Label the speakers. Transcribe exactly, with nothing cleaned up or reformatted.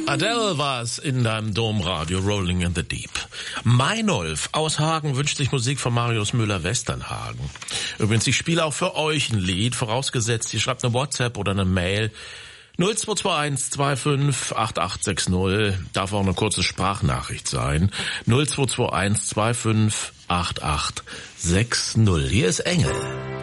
Speaker 1: Adele war's in deinem Domradio, Rolling in the Deep. Meinolf aus Hagen wünscht sich Musik von Marius Müller-Westernhagen. Übrigens, ich spiele auch für euch ein Lied, vorausgesetzt, ihr schreibt eine WhatsApp oder eine Mail. null zwei zwei eins zwei fünf acht acht sechs null, darf auch eine kurze Sprachnachricht sein. null zwei zwei eins zwei fünf acht acht sechs null. Hier ist Engel.